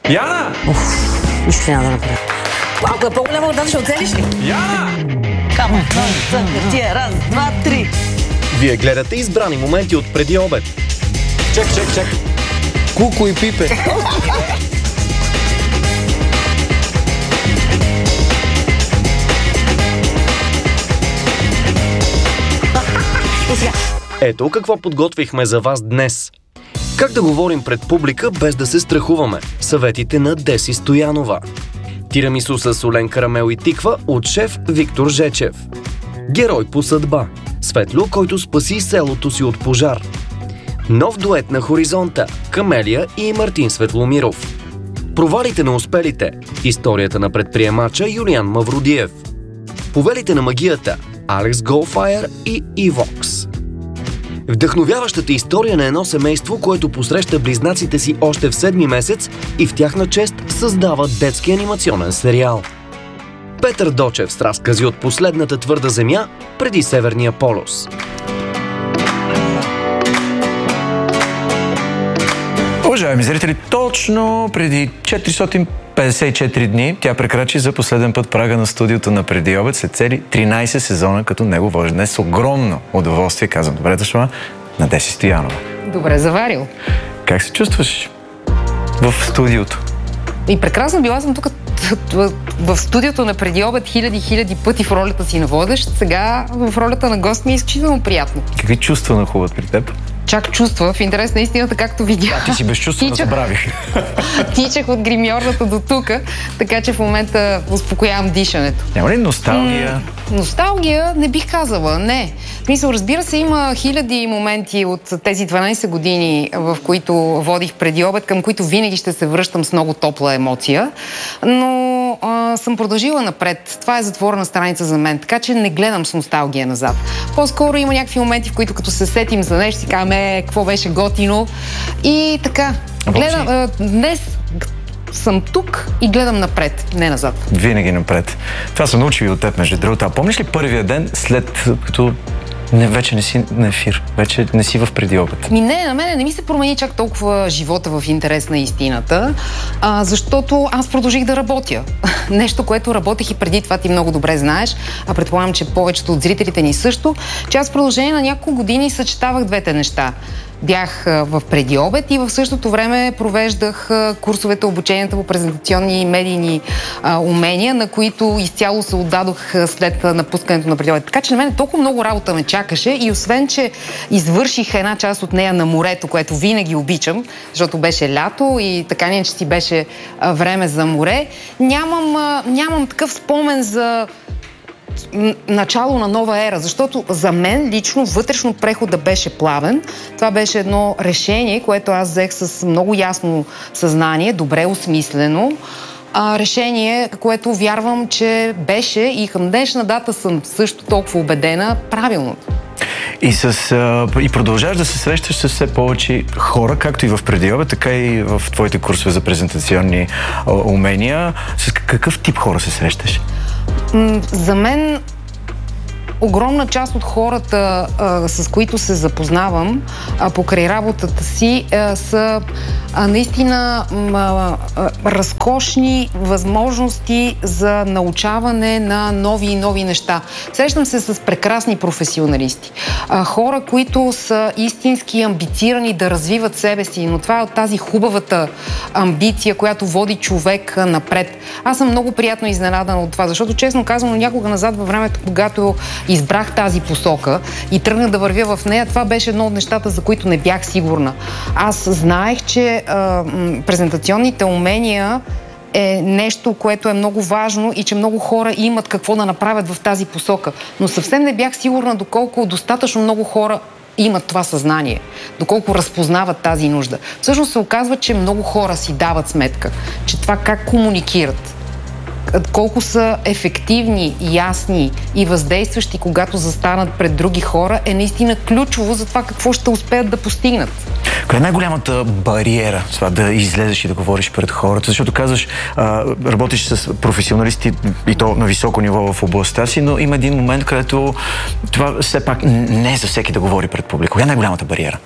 Яна! Нищо няма да направя. Малко е по-голяма от нас, ще оцелиш ли? Яна! Камо, тия, раз, два, три. Вие гледате избрани моменти от преди обед. Чак. Куко и Пипе. Ето какво подготвихме за вас днес. Как да говорим пред публика без да се страхуваме? Съветите на Деси Стоянова. Тирамису с солен карамел и тиква от шеф Виктор Жечев. Герой по съдба. Светло, който спаси селото си от пожар. Нов дует на хоризонта. Камелия и Мартин Светломиров. Провалите на успелите. Историята на предприемача Юлиан Мавродиев. Повелите на магията. Алекс Голфайер и Ивокс. Вдъхновяващата история на едно семейство, което посреща близнаците си още в 7-ми месец и в тяхна чест създава детски анимационен сериал. Петър Дочев с разкази от последната твърда земя преди Северния полюс. Уважаеми зрители, точно преди 454 дни тя прекрачи за последен път прага на студиото на Преди обед след цели 13 сезона като него води. Днес с огромно удоволствие казвам добре дошла на Деси Стоянова. Добре заварил. Как се чувстваш в студиото? И прекрасно била съм тук в студиото на Преди обед хиляди пъти в ролята си на водещ. Сега в ролята на гост ми е изключително приятно. Какви чувства нахуват при теб? Чак чувства, в интерес на истината, както видях. Ти си безчувствено забравих. Тичах от гримьорната до тук, така че в момента успокоявам дишането. Няма ли носталгия? Носталгия не бих казала, не. В смисъл, разбира се, има хиляди моменти от тези 12 години, в които водих Преди обед, към които винаги ще се връщам с много топла емоция, но съм продължила напред. Това е затворена страница за мен, така че не гледам с носталгия назад. По-скоро има някакви моменти, в които като се сетим за нещо, си казваме какво беше готино и така. Гледам, днес съм тук и гледам напред, не назад. Винаги напред. Това съм научил от теб, между другото. А помниш ли първия ден, след като вече не си на ефир, вече не си в Преди обед? На мен не ми се промени чак толкова живота в интерес на истината, защото аз продължих да работя. Нещо, което работех и преди това, ти много добре знаеш, а предполагам, че повечето от зрителите ни също, че аз в продължение на няколко години съчетавах двете неща. Бях в Преди обед и в същото време провеждах курсовете, обученията по презентационни и медийни умения, на които изцяло се отдадох след напускането на Преди обед. Така че на мен толкова много работа ме чакаше и освен, че извърших една част от нея на морето, което винаги обичам, защото беше лято и така не, че си беше време за море, нямам такъв спомен за начало на нова ера, защото за мен лично вътрешно прехода беше плавен. Това беше едно решение, което аз взех с много ясно съзнание, добре осмислено. Решение, което вярвам, че беше и към днешна дата съм също толкова убедена правилното. И продължаваш да се срещаш с все повече хора, както и в Преди обед, така и в твоите курсове за презентационни умения. С какъв тип хора се срещаш? За мен огромна част от хората, с които се запознавам покрай работата си, са наистина разкошни възможности за научаване на нови и нови неща. Срещам се с прекрасни професионалисти. Хора, които са истински амбицирани да развиват себе си, но това е от тази хубавата амбиция, която води човек напред. Аз съм много приятно изненадана от това, защото честно казано някога назад във времето, когато избрах тази посока и тръгнах да вървя в нея, това беше едно от нещата, за които не бях сигурна. Аз знаех, че презентационните умения е нещо, което е много важно и че много хора имат какво да направят в тази посока. Но съвсем не бях сигурна доколко достатъчно много хора имат това съзнание, доколко разпознават тази нужда. Всъщност се оказва, че много хора си дават сметка, че това как комуникират, колко са ефективни, ясни и въздействащи, когато застанат пред други хора, е наистина ключово за това какво ще успеят да постигнат. Коя е най-голямата бариера това да излезеш и да говориш пред хората? Защото казваш, работиш с професионалисти и то на високо ниво в областта си, но има един момент, където това все пак не е за всеки да говори пред публика. Коя е най-голямата бариера?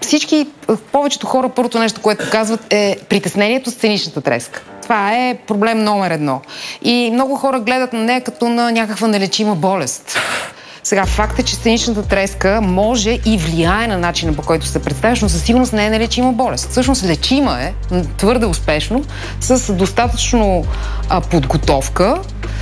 Повечето хора, първото нещо, което казват, е притеснението, сценичната треска. Това е проблем номер 1. И много хора гледат на нея като на някаква нелечима болест. Сега, факт е, че сценичната треска може и влияе на начина, по който се представяш, но със сигурност не е нелечима болест. Всъщност лечима е твърде успешно, с достатъчно подготовка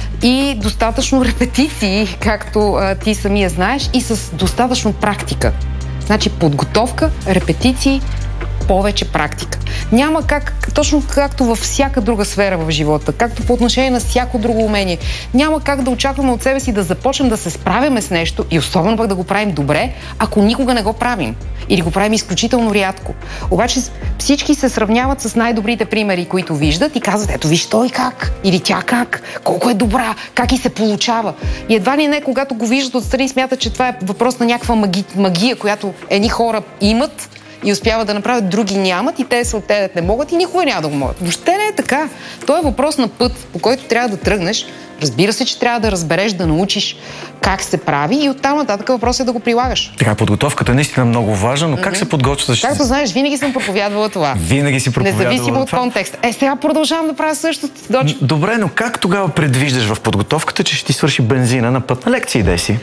и достатъчно репетиции, както ти самия знаеш, и с достатъчно практика. Значи подготовка, репетиции, повече практика. Няма как, точно както във всяка друга сфера в живота, както по отношение на всяко друго умение, няма как да очакваме от себе си да започнем да се справяме с нещо и особено пък да го правим добре, ако никога не го правим. Или го правим изключително рядко. Обаче всички се сравняват с най-добрите примери, които виждат и казват, ето виж той как, или тя как, колко е добра, как и се получава. И едва ли не, когато го виждат отстрани, смятат, че това е въпрос на някаква магия, която едни хора имат и успяват да направят, други нямат и те се оттедат не могат и никога няма да го могат. Въобще не е така. То е въпрос на път, по който трябва да тръгнеш. Разбира се, че трябва да разбереш, да научиш как се прави и оттам нататък въпрос е да го прилагаш. Така, подготовката е наистина много важна, но как се подготвяш? Както знаеш, винаги съм проповядвала това. Винаги си проповядвала това. Независимо от контекста. Сега продължавам да правя същото. Добре, но как тогава предвиждаш в подготовката, че ще ти свърши бензина на път на лекции, да си?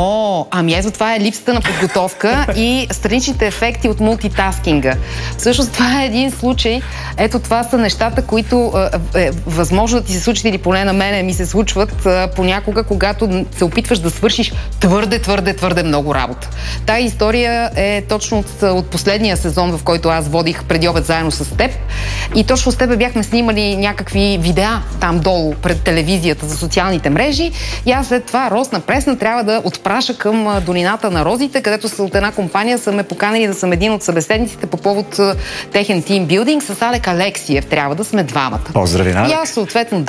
Ами ето това е липсата на подготовка и страничните ефекти от мултитаскинга. Всъщност това е един случай. Ето това са нещата, които е възможно да ти се случат или поне на мене ми се случват понякога, когато се опитваш да свършиш твърде много работа. Тая история е точно от последния сезон, в който аз водих Преди обед заедно с теб и точно с тебе бяхме снимали някакви видеа там долу пред телевизията за социалните мрежи и аз след това росна пресна трябва да отпраша към долината на розите, където от една компания са ме поканили да съм един от събеседниците по повод техен тимбилдинг с Алек Алексиев. Трябва да сме двамата. Поздрави, Алек. И аз съответно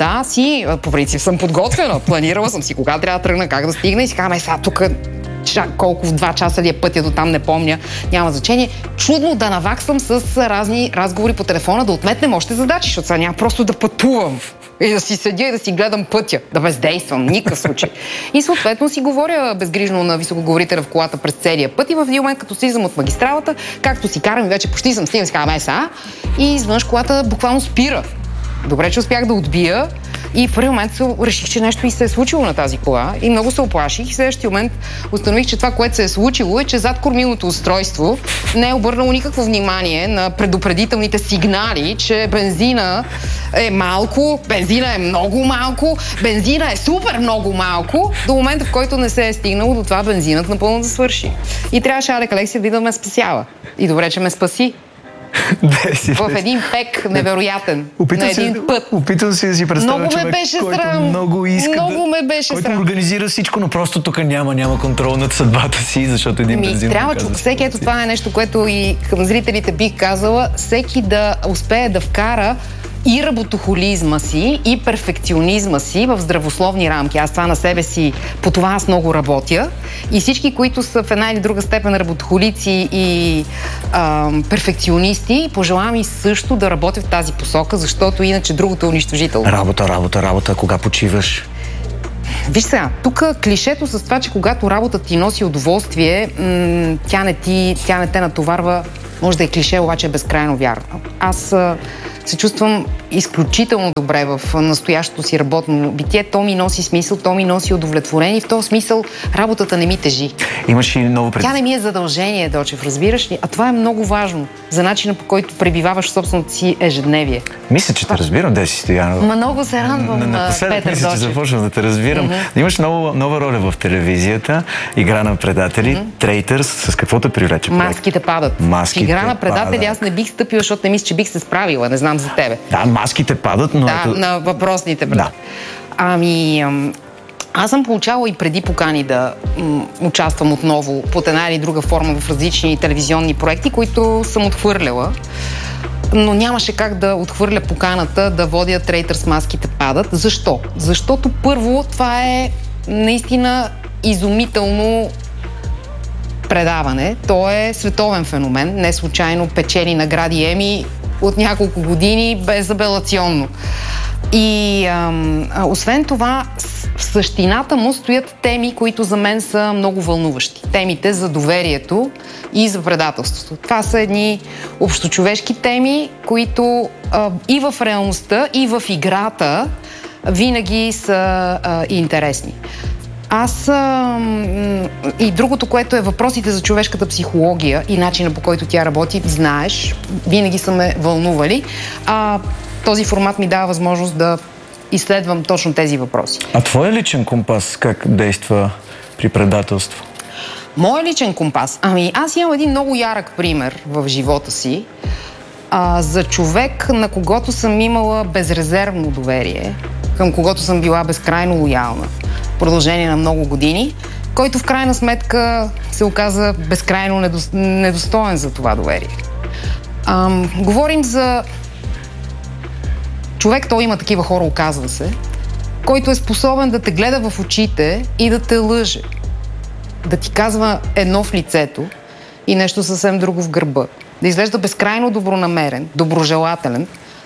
по принцип съм подготвена, планирала съм си кога трябва да тръгна, как да стигна и си казвам, сега тук колко в 2 часа ли е пътя до там, не помня, няма значение. Чудно да наваксам с разни разговори по телефона, да отметнем още задачи, защото сега няма просто да пътувам и да си седя и да си гледам пътя, да бездействам, никакъв случай. И съответно си говоря безгрижно на високоговорителя в колата през целия път и в един момент, като слизам от магистралата, както си карам и вече почти съм стигнал, си казвам, и изведнъж колата буквално спира. Добре, че успях да отбия и в първи момент реших, че нещо и се е случило на тази кола и много се оплаших и в следващия момент установих, че това, което се е случило е, че зад кормилното устройство не е обърнало никакво внимание на предупредителните сигнали, че бензина е малко, бензина е много малко, бензина е супер много малко, до момента, в който не се е стигнало до това бензинът напълно да свърши. И трябваше Алек Алексиев да ме спасява. И добре, че ме спаси. В един пек невероятен. На един път. Опитвам се да си представя много човек, който много иска който организира всичко, но просто тук няма контрол над съдбата си, защото един бензин... Всеки, ето това е нещо, което и към зрителите бих казала, всеки да успее да вкара и работохолизма си, и перфекционизма си в здравословни рамки. Аз това на себе си, по това аз много работя. И всички, които са в една или друга степен работохолици и перфекционисти, пожелавам и също да работя в тази посока, защото иначе другото е унищожително. Работа. Кога почиваш? Виж сега, тук клишето с това, че когато работата ти носи удоволствие, тя не те натоварва, може да е клише, обаче е безкрайно вярно. Аз се чувствам изключително добре в настоящото си работно битие. То ми носи смисъл, то ми носи удовлетворение и в този смисъл работата не ми тежи. Имаш ли ново Тя не ми е задължение, Дочев, разбираш ли? А това е много важно за начина, по който пребиваваш в собственото си ежедневие. Мисля, че те разбирам, Деси Стоянова. Много се радвам, напоследък Петър мисля, че започвам да те разбирам. Имаш нова роля в телевизията, Игра на предатели, Трейтърс, с какво те привлече? Маските падат. Игра на предатели аз не бих стъпила, защото не мисля, че бих се справила. Не знам за тебе. Да, маските падат, но... Да, на въпросните предатели. Да. Аз съм получавала и преди покани да участвам отново под една или друга форма в различни телевизионни проекти, които съм отхвърляла. Но нямаше как да отхвърля поканата да водя Трейтърс маските падат. Защо? Защото първо това е наистина изумително предаване. То е световен феномен. Не случайно печели награди Еми от няколко години безапелационно. И освен това, в същината му стоят теми, които за мен са много вълнуващи. Темите за доверието и за предателството. Това са едни общочовешки теми, които и в реалността, и в играта винаги са интересни. И другото, което е въпросите за човешката психология и начина, по който тя работи, знаеш, винаги са ме вълнували. Този формат ми дава възможност да изследвам точно тези въпроси. А твой личен компас как действа при предателство? Мой личен компас? Аз имам един много ярък пример в живота си за човек, на когото съм имала безрезервно доверие, към когото съм била безкрайно лоялна в продължение на много години, който в крайна сметка се оказа безкрайно недостоен за това доверие. Говорим за човек, той има такива хора, оказва се, който е способен да те гледа в очите и да те лъже. Да ти казва едно в лицето и нещо съвсем друго в гърба. Да изглежда безкрайно добронамерен, доброжелателен,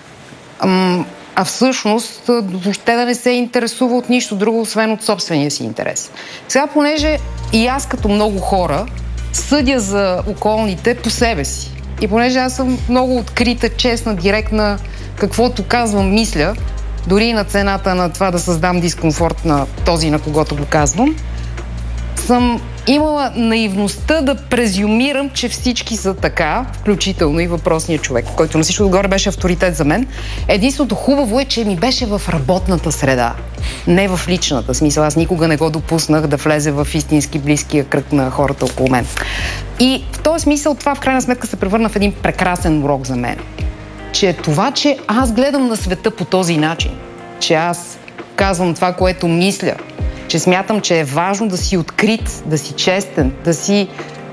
а всъщност въобще да не се интересува от нищо друго, освен от собствения си интерес. Сега, понеже и аз като много хора съдя за околните по себе си. И понеже аз съм много открита, честна, директна, каквото казвам, мисля, дори на цената на това да създам дискомфорт на този, на когото го казвам, съм имала наивността да презюмирам, че всички са така, включително и въпросният човек, който на всичко отгоре беше авторитет за мен. Единството хубаво е, че ми беше в работната среда, не в личната смисъл. Аз никога не го допуснах да влезе в истински близкия кръг на хората около мен. И в този смисъл това в крайна сметка се превърна в един прекрасен урок за мен. Че това, че аз гледам на света по този начин, че аз казвам това, което мисля, че смятам, че е важно да си открит, да си честен, да си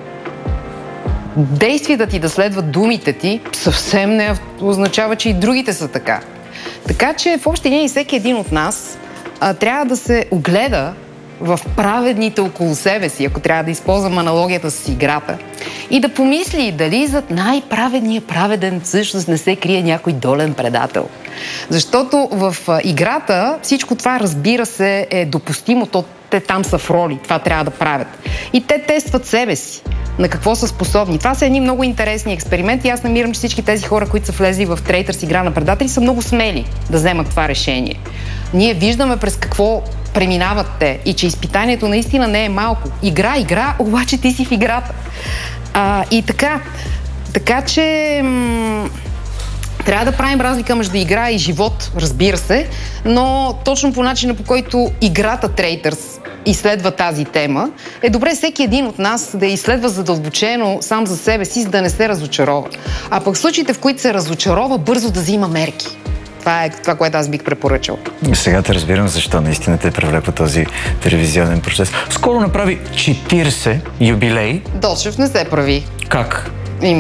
действията ти да следват думите ти, съвсем не означава, че и другите са така. Така че в общи линии всеки един от нас трябва да се огледа в праведните около себе си, ако трябва да използвам аналогията с играта, и да помисли дали зад най-праведния праведен всъщност не се крие някой долен предател. Защото в играта всичко това, разбира се, е допустимо, те там са в роли, това трябва да правят. И те тестват себе си, на какво са способни. Това са едни много интересни експерименти. Аз намирам, че всички тези хора, които са влезли в Traitors, игра на предатели, са много смели да вземат това решение. Ние виждаме през какво преминават те и че изпитанието наистина не е малко. Игра, обаче ти си в играта. И така че трябва да правим разлика между игра и живот, разбира се, но точно по начина, по който играта Traitors изследва тази тема, е добре всеки един от нас да изследва задълбочено сам за себе си, за да не се разочарова. А пък в случаите, в които се разочарова, бързо да взима мерки. Това е това, което аз бих препоръчал. Сега те разбирам защо наистина те привлекла този телевизионен процес. Скоро направи 40 юбилей. Дочев не се прави. Как?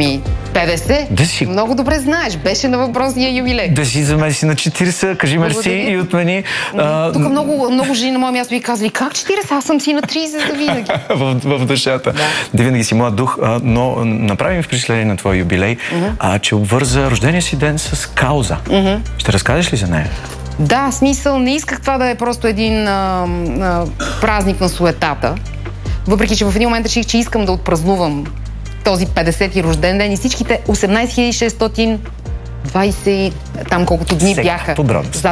50. Много добре знаеш. Беше на въпросния юбилей. Да си замеси на 40, кажи мерси и отмени. Тук много жени на моя място ви казвали, как 40? Аз съм си на 30 за винаги. в душата. Да винаги си млад дух, но направи ми впечатление на твой юбилей, че обвърза рождения си ден с кауза. Ще разкажеш ли за нея? Да, смисъл, не исках това да е просто един празник на суетата. Въпреки, че в един момент реших, че искам да отпразнувам този 50-ти рожден ден и всичките 18 620, там колкото дни бяха. Подробно.